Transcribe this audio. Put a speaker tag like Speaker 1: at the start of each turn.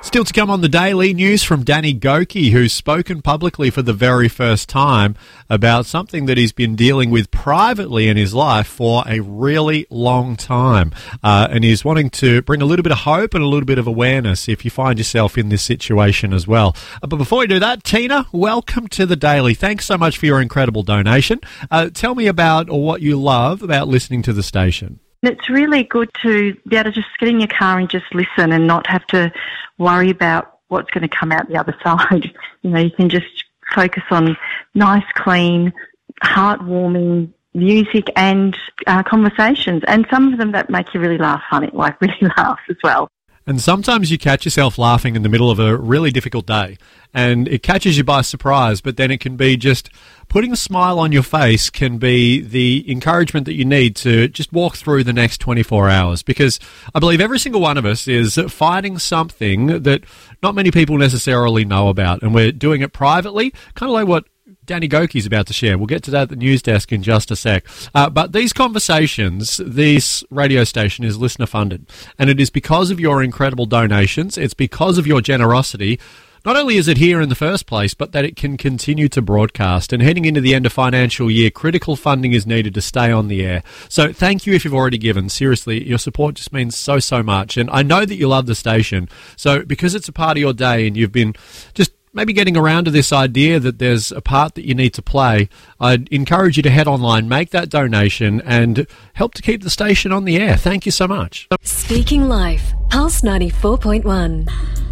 Speaker 1: Still to come on the Daily News from Danny Goki, who's spoken publicly for the very first time about something that he's been dealing with privately in his life for a really long time. And he's wanting to bring a little bit of hope and a little bit of awareness if you find yourself in this situation as well. But before we do that, Tina, welcome to the Daily. Thanks so much for your incredible donation. Tell me about or what you love about listening to the station.
Speaker 2: It's really good to be able to just get in your car and just listen and not have to worry about what's going to come out the other side. You know, you can just focus on nice, clean, heartwarming music and conversations. And some of them that make you really laugh, funny, like really laugh as well.
Speaker 1: And sometimes you catch yourself laughing in the middle of a really difficult day and it catches you by surprise, but then it can be just putting a smile on your face can be the encouragement that you need to just walk through the next 24 hours, because I believe every single one of us is fighting something that not many people necessarily know about, and we're doing it privately, kind of like what Danny Goki's about to share. We'll get to that at the news desk in just a sec. But these conversations, this radio station is listener funded. And it is because of your incredible donations. It's because of your generosity. Not only is it here in the first place, but that it can continue to broadcast. And heading into the end of financial year, critical funding is needed to stay on the air. So thank you if you've already given. Seriously, your support just means so, so much. And I know that you love the station. So because it's a part of your day and you've been just maybe getting around to this idea that there's a part that you need to play, I'd encourage you to head online, make that donation, and help to keep the station on the air. Thank you so much.
Speaker 3: Speaking Life, Pulse 94.1.